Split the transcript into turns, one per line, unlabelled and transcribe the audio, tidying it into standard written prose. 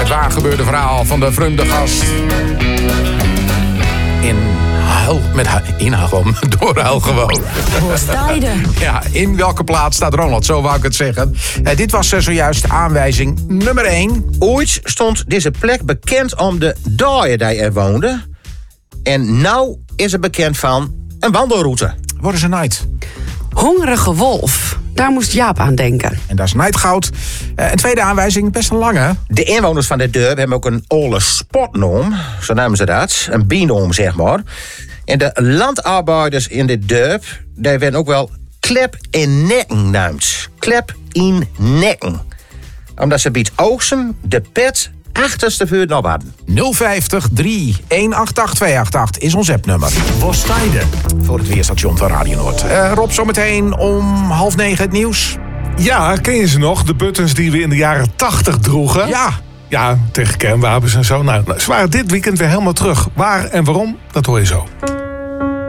waargebeurde verhaal van de vreemde gast. Door huil gewoon. Ja, in welke plaats staat Ronald? Zo wou ik het zeggen. Dit was zojuist aanwijzing nummer 1.
Ooit stond deze plek bekend om de daaien die er woonden. En nou is het bekend van een wandelroute.
Wat is een night?
Hongerige wolf. Daar moest Jaap aan denken.
En dat is Nightgoud. Een tweede aanwijzing, best een lange.
De inwoners van dit dorp hebben ook een oude spotnoom. Zo namen ze dat. Een binoom, zeg maar. En de landarbeiders in dit dorp, die werden ook wel klep in nekken genoemd. Klep in nekken. Omdat ze bij oogsten de pet achterste vuur op hadden.
050 3 188 288 is ons appnummer.
Bossstijden.
Voor het weerstation van Radio Noord. Rob, zometeen om 8:30 het nieuws.
Ja, ken je ze nog? De buttons die we in de jaren 80 droegen.
Ja.
Ja, tegen kernwapens en zo. Nou, ze waren dit weekend weer helemaal terug. Waar en waarom, dat hoor je zo.